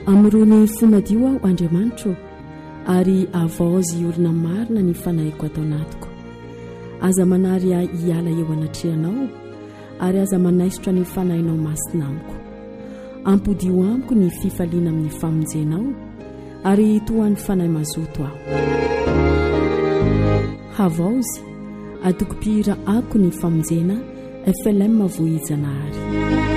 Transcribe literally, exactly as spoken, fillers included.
amrony fomadio aho Andriamanitra ary avaozy orina marina ny fanahyko atao anatiko. Aza manary hiala eo anatrehanao ary aza manaisotra ny fanahinao masina amiko. Ampodio amiko ny fifaliana amin'ny famonjenao ary toan'ny fanahy mazoto aho. Havaozy atoko pihira ako ny famonjena F L M vohizana ary